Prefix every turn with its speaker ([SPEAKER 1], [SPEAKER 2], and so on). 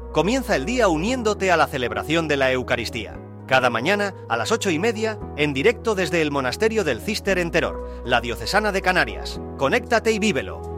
[SPEAKER 1] Comienza el día uniéndote a la celebración de la Eucaristía. Cada mañana a las 8:30, en directo desde el Monasterio del Císter en Teror, la Diocesana de Canarias. Conéctate y vívelo.